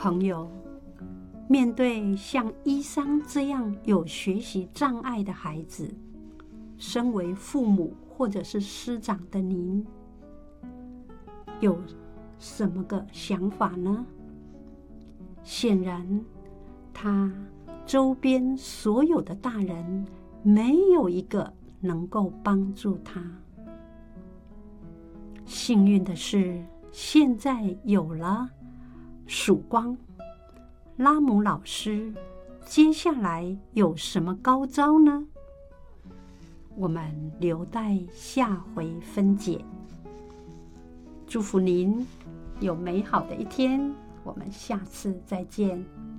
朋友，面对像伊桑这样有学习障碍的孩子，身为父母或者是师长的您，有什么个想法呢？显然，他周边所有的大人没有一个能够帮助他。幸运的是，现在有了曙光。拉姆老师接下来有什么高招呢？我们留待下回分解。祝福您有美好的一天，我们下次再见。